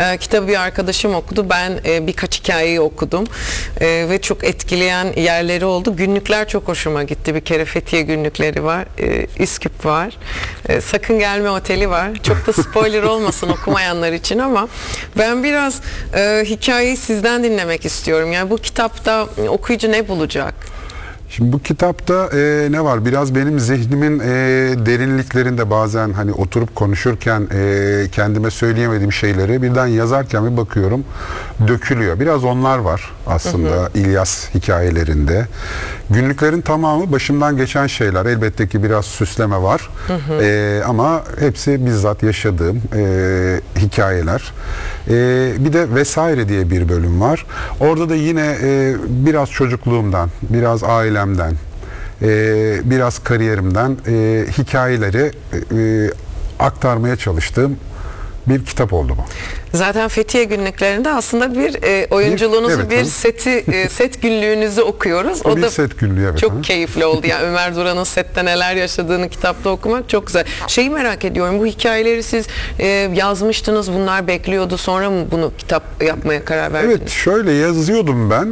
Kitabı bir arkadaşım okudu. Ben birkaç hikayeyi okudum. Ve çok etkileyen yerleri oldu. Günlükler çok hoşuma gitti. Bir kere Fethiye günlükleri var. Üsküp var. Sakın Gelme Oteli var. Çok da spoiler olmasın okumayanlar için ama ben biraz hikayeyi sizden dinlemek istiyorum. Yani bu kitapta okuyucu ne bulacak? Şimdi bu kitapta ne var? Biraz benim zihnimin derinliklerinde bazen hani oturup konuşurken kendime söyleyemediğim şeyleri birden yazarken bir bakıyorum dökülüyor. Biraz onlar var aslında İlyas hikayelerinde. Günlüklerin tamamı başımdan geçen şeyler. Elbette ki biraz süsleme var. Ama hepsi bizzat yaşadığım hikayeler. Bir de Vesaire diye bir bölüm var. Orada da yine biraz çocukluğumdan, biraz ailemden, biraz kariyerimden hikayeleri aktarmaya çalıştığım bir kitap oldu bu. Zaten Fethiye günlüklerinde aslında bir oyunculuğunuzu, bir set günlüğünüzü okuyoruz. O da set günlüğü, evet. Çok keyifli oldu. Yani Ömer Duran'ın sette neler yaşadığını kitapta okumak çok güzel. Şeyi merak ediyorum. Bu hikayeleri siz yazmıştınız. Bunlar bekliyordu. Sonra mı bunu kitap yapmaya karar verdiniz? Evet, şöyle yazıyordum ben.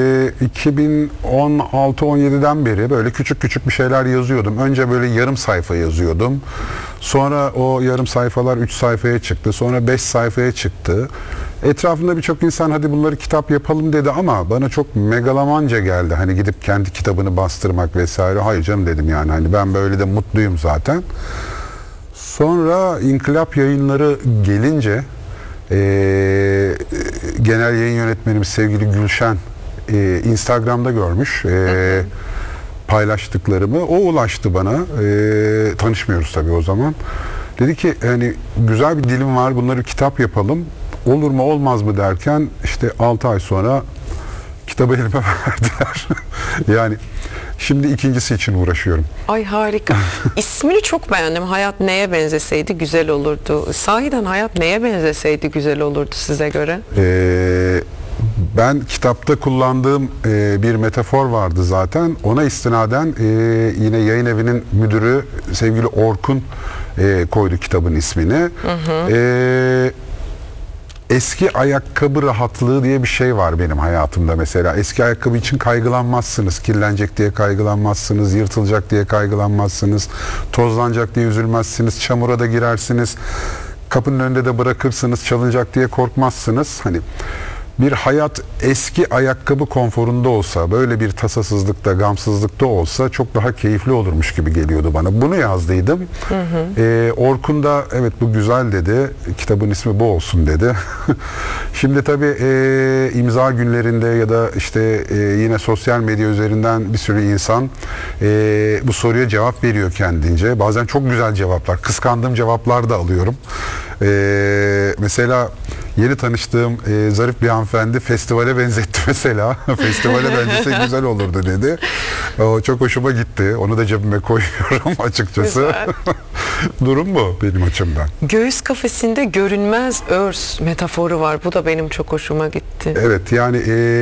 2016-17'den beri böyle küçük küçük bir şeyler yazıyordum. Önce böyle yarım sayfa yazıyordum. Sonra o yarım sayfalar 3 sayfaya çıktı. Sonra 5 sayfaya çıktı. Etrafında birçok insan hadi bunları kitap yapalım dedi ama bana çok megalomanca geldi. Hani gidip kendi kitabını bastırmak vesaire. Hayır canım dedim yani. Hani ben böyle de mutluyum zaten. Sonra İnkılap Yayınları gelince genel yayın yönetmenimiz sevgili Gülşen Instagram'da görmüş. Paylaştıklarımı. O ulaştı bana. Tanışmıyoruz tabii o zaman. Dedi ki hani güzel bir dilim var, bunları kitap yapalım. Olur mu olmaz mı derken işte 6 ay sonra kitabı elime verdiler. Yani şimdi ikincisi için uğraşıyorum. Ay harika. İsmini çok beğendim. Hayat neye benzeseydi güzel olurdu. Sahiden hayat neye benzeseydi güzel olurdu size göre? Ben kitapta kullandığım bir metafor vardı zaten. Ona istinaden yine yayın evinin müdürü sevgili Orkun koydu kitabın ismini. Eski ayakkabı rahatlığı diye bir şey var benim hayatımda mesela. Eski ayakkabı için kaygılanmazsınız. Kirlenecek diye kaygılanmazsınız. Yırtılacak diye kaygılanmazsınız. Tozlanacak diye üzülmezsiniz. Çamura da girersiniz. Kapının önünde de bırakırsınız. Çalınacak diye korkmazsınız. Hani bir hayat eski ayakkabı konforunda olsa, böyle bir tasasızlıkta, gamsızlıkta olsa çok daha keyifli olurmuş gibi geliyordu bana. Bunu yazdıydım. Orkun da evet bu güzel dedi. Kitabın ismi bu olsun dedi. Şimdi tabii imza günlerinde ya da işte yine sosyal medya üzerinden bir sürü insan bu soruya cevap veriyor kendince. Bazen çok güzel cevaplar, kıskandığım cevaplar da alıyorum. Mesela yeni tanıştığım zarif bir hanımefendi festivale benzetti mesela. Festivale benzese güzel olurdu dedi. O çok hoşuma gitti. Onu da cebime koyuyorum açıkçası. Durum bu benim açımdan. Göğüs kafesinde görünmez örs metaforu var. Bu da benim çok hoşuma gitti. Evet yani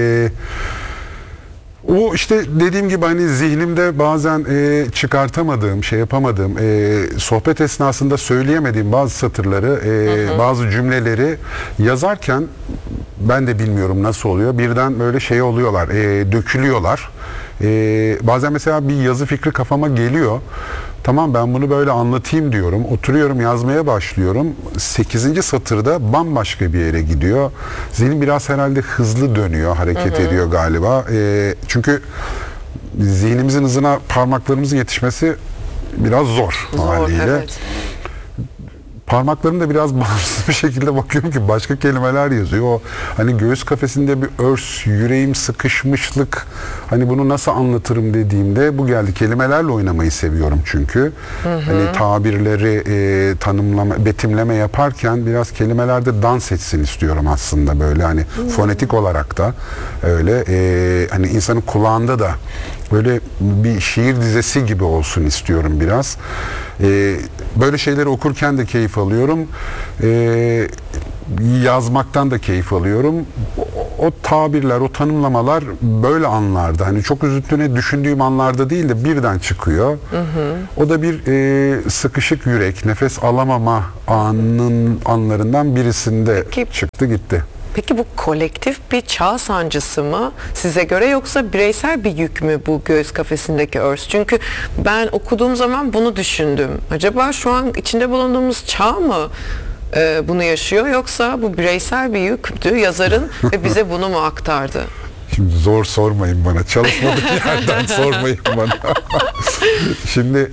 o işte dediğim gibi hani zihnimde bazen çıkartamadığım, şey yapamadığım, sohbet esnasında söyleyemediğim bazı satırları, bazı cümleleri yazarken ben de bilmiyorum nasıl oluyor. Birden böyle şey oluyorlar, dökülüyorlar. Bazen mesela bir yazı fikri kafama geliyor. Tamam ben bunu böyle anlatayım diyorum. Oturuyorum yazmaya başlıyorum. 8. satırda bambaşka bir yere gidiyor. Zihnim biraz herhalde hızlı dönüyor, hareket ediyor galiba. Çünkü zihnimizin hızına parmaklarımızın yetişmesi biraz zor haliyle. Evet. Parmaklarım da biraz bağımsız bir şekilde bakıyorum ki başka kelimeler yazıyor. O hani göğüs kafesinde bir örs, yüreğim sıkışmışlık, hani bunu nasıl anlatırım dediğimde bu geldi. Kelimelerle oynamayı seviyorum çünkü. Hani tabirleri tanımlama, betimleme yaparken biraz kelimelerde dans etsin istiyorum aslında böyle hani fonetik olarak da öyle hani insanın kulağında da böyle bir şiir dizesi gibi olsun istiyorum biraz. Böyle şeyleri okurken de keyif alıyorum. Yazmaktan da keyif alıyorum. o tabirler, o tanımlamalar böyle anlarda, hani çok üzüntüne düşündüğüm anlarda değil de birden çıkıyor. O da bir sıkışık yürek, nefes alamama anlarından birisinde Peki. çıktı gitti. Peki bu kolektif bir çağ sancısı mı size göre, yoksa bireysel bir yük mü bu göğüs kafesindeki örs? Çünkü ben okuduğum zaman bunu düşündüm. Acaba şu an içinde bulunduğumuz çağ mı bunu yaşıyor, yoksa bu bireysel bir yüktü yazarın ve bize bunu mu aktardı? Şimdi zor sormayın bana, çalışmadığım yerden sormayın bana. Şimdi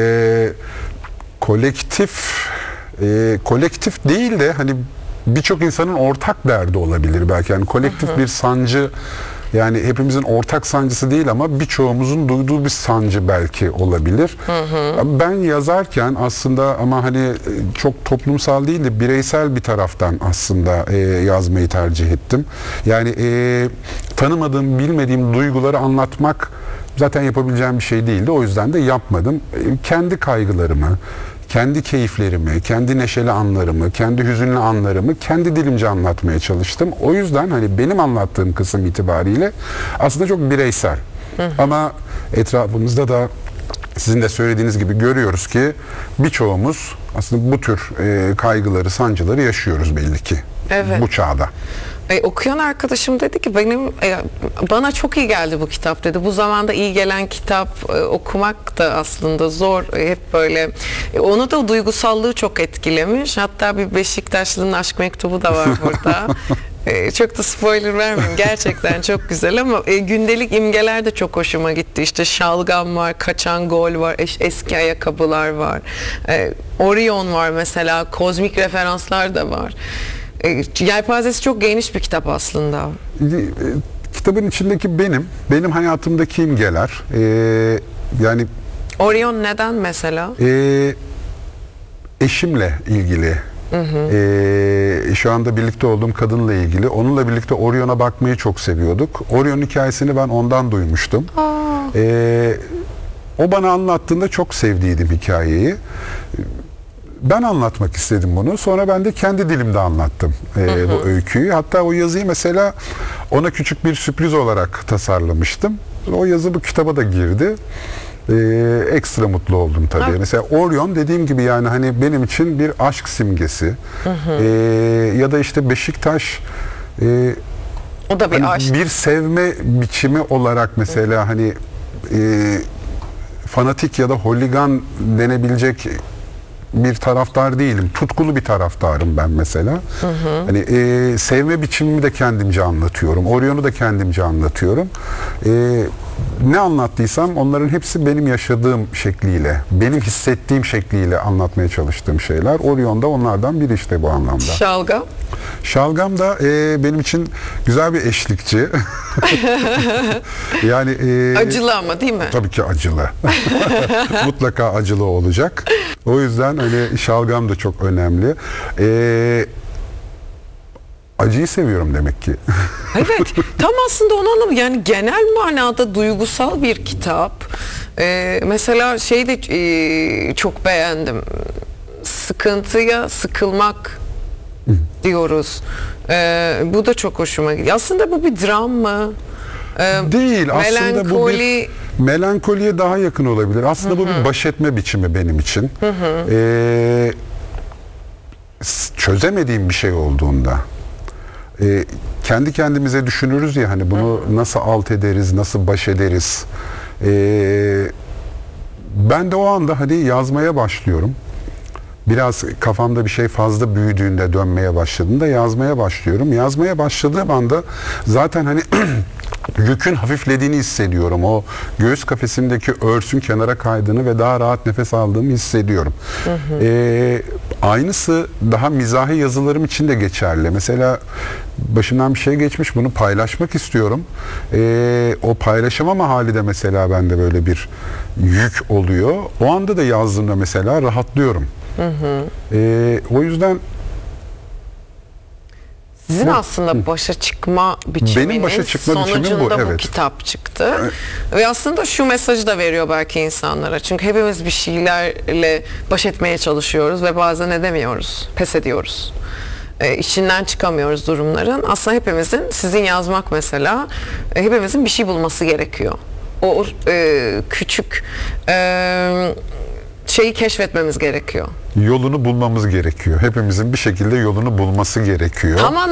kolektif değil de hani birçok insanın ortak derdi olabilir belki. Yani kolektif bir sancı, yani hepimizin ortak sancısı değil ama birçoğumuzun duyduğu bir sancı belki olabilir. Ben yazarken aslında, ama hani çok toplumsal değil de bireysel bir taraftan aslında yazmayı tercih ettim. Yani tanımadığım, bilmediğim duyguları anlatmak zaten yapabileceğim bir şey değildi. O yüzden de yapmadım. Kendi kaygılarımı, kendi keyiflerimi, kendi neşeli anlarımı, kendi hüzünlü anlarımı kendi dilimce anlatmaya çalıştım. O yüzden hani benim anlattığım kısım itibariyle aslında çok bireysel. Ama etrafımızda da sizin de söylediğiniz gibi görüyoruz ki birçoğumuz aslında bu tür kaygıları, sancıları yaşıyoruz belli ki. Evet. Bu çağda. Okuyan arkadaşım dedi ki bana çok iyi geldi bu kitap dedi. Bu zamanda iyi gelen kitap okumak da aslında zor. Hep böyle. Onu da duygusallığı çok etkilemiş. Hatta bir Beşiktaşlı'nın aşk mektubu da var burada. Çok da spoiler vermeyeyim. Gerçekten çok güzel ama gündelik imgeler de çok hoşuma gitti. İşte şalgam var, kaçan gol var, eski ayakkabılar var. Orion var mesela. Kozmik referanslar da var. Yelpazesi çok geniş bir kitap aslında. Kitabın içindeki benim hayatımdaki imgeler, yani Orion neden mesela? Eşimle ilgili, şu anda birlikte olduğum kadınla ilgili. Onunla birlikte Orion'a bakmayı çok seviyorduk. Orion hikayesini ben ondan duymuştum. O bana anlattığında çok sevdiydim hikayeyi. Ben anlatmak istedim bunu. Sonra ben de kendi dilimde anlattım bu öyküyü. Hatta o yazıyı mesela ona küçük bir sürpriz olarak tasarlamıştım. O yazı bu kitaba da girdi. Ekstra mutlu oldum tabii. Mesela Orion dediğim gibi, yani hani benim için bir aşk simgesi. Ya da işte Beşiktaş, o da bir hani aşk. bir sevme biçimi olarak mesela hani fanatik ya da holigan denebilecek bir taraftar değilim. Tutkulu bir taraftarım ben mesela. Hani sevme biçimimi de kendimce anlatıyorum. Orion'u da kendimce anlatıyorum. Ne anlattıysam onların hepsi benim yaşadığım şekliyle, benim hissettiğim şekliyle anlatmaya çalıştığım şeyler. Orion da onlardan biri işte bu anlamda. Şalgam? Şalgam da benim için güzel bir eşlikçi. Yani Acılı ama değil mi? tabii ki acılı. Mutlaka acılı olacak. O yüzden hani şalgam da çok önemli. Acıyı seviyorum demek ki. Evet. Tam aslında onu anlamadım. Yani genel manada duygusal bir kitap. Mesela şey de çok beğendim. Sıkıntıya sıkılmak diyoruz. Bu da çok hoşuma gidiyor. Aslında bu bir dram mı? Değil. Aslında bu Melankoli. bir melankoliye daha yakın olabilir. Aslında bu bir baş etme biçimi benim için. Çözemediğim bir şey olduğunda, kendi kendimize düşünürüz ya, hani bunu nasıl alt ederiz, nasıl baş ederiz. Ben de o anda hani yazmaya başlıyorum. Biraz kafamda bir şey fazla büyüdüğünde, dönmeye başladığında yazmaya başlıyorum. Yazmaya başladığım anda zaten hani yükün hafiflediğini hissediyorum. O göğüs kafesimdeki örsün kenara kaydığını ve daha rahat nefes aldığımı hissediyorum. Aynısı daha mizahi yazılarım için de geçerli. Mesela başımdan bir şey geçmiş, bunu paylaşmak istiyorum. O paylaşamama hali de mesela bende böyle bir yük oluyor. O anda da yazdığımda mesela rahatlıyorum. O yüzden sizin aslında başa çıkma biçiminiz benim başa çıkma biçimim bu, sonucunda bu evet. kitap çıktı. Ve aslında şu mesajı da veriyor belki insanlara. Çünkü hepimiz bir şeylerle baş etmeye çalışıyoruz ve bazen edemiyoruz. Pes ediyoruz. içinden çıkamıyoruz durumların. Aslında hepimizin, sizin yazmak mesela, hepimizin bir şey bulması gerekiyor. O küçük şeyi keşfetmemiz gerekiyor. Yolunu bulmamız gerekiyor. Hepimizin bir şekilde yolunu bulması gerekiyor. Ama